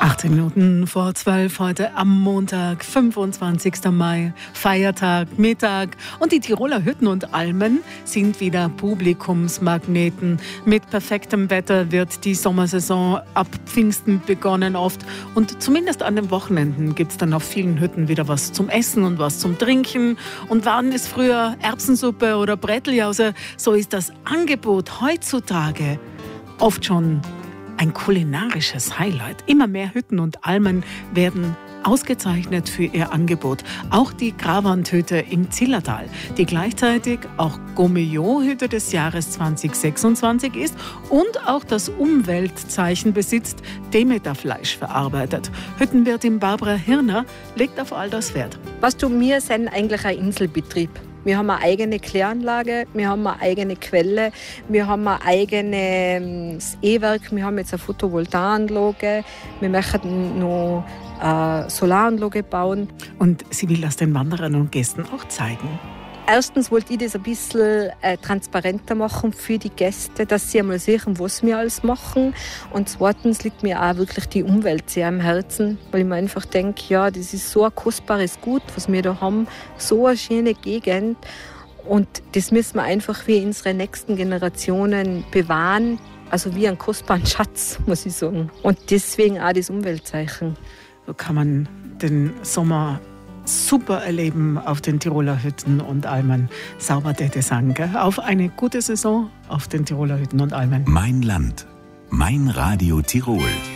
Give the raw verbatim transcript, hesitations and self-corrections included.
achtzehn Minuten vor zwölf heute am Montag, fünfundzwanzigsten Mai, Feiertag, Mittag. Und die Tiroler Hütten und Almen sind wieder Publikumsmagneten. Mit perfektem Wetter wird die Sommersaison ab Pfingsten begonnen oft. Und zumindest an den Wochenenden gibt es dann auf vielen Hütten wieder was zum Essen und was zum Trinken. Und waren es früher Erbsensuppe oder Bretteljause, so ist das Angebot heutzutage oft schon ein kulinarisches Highlight. Immer mehr Hütten und Almen werden ausgezeichnet für ihr Angebot. Auch die Gravandhütte im Zillertal, die gleichzeitig auch Gourmillon-Hütte des Jahres zwanzig sechsundzwanzig ist und auch das Umweltzeichen besitzt, Demeter-Fleisch verarbeitet. Hüttenwirtin Barbara Hirner legt auf all das Wert. Was du, wir sind eigentlich ein Inselbetrieb. Wir haben eine eigene Kläranlage, wir haben eine eigene Quelle, wir haben ein eigenes E-Werk, wir haben jetzt eine Photovoltaikanlage, wir möchten noch eine Solaranlage bauen. Und sie will das den Wanderern und Gästen auch zeigen. Erstens wollte ich das ein bisschen äh, transparenter machen für die Gäste, dass sie einmal sehen, was wir alles machen. Und zweitens liegt mir auch wirklich die Umwelt sehr am Herzen, weil ich mir einfach denke, ja, das ist so ein kostbares Gut, was wir da haben, so eine schöne Gegend. Und das müssen wir einfach für unsere nächsten Generationen bewahren, also wie einen kostbaren Schatz, muss ich sagen. Und deswegen auch das Umweltzeichen. So kann man den Sommer super erleben auf den Tiroler Hütten und Almen. Sauber täte sagen, gell? Auf eine gute Saison auf den Tiroler Hütten und Almen. Mein Land, mein Radio Tirol.